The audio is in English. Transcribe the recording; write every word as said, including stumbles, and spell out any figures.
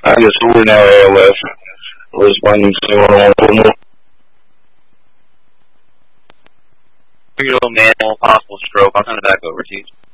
I guess we're now A L F. Responding to one on one more. Manual possible stroke. I'll turn it back over to you.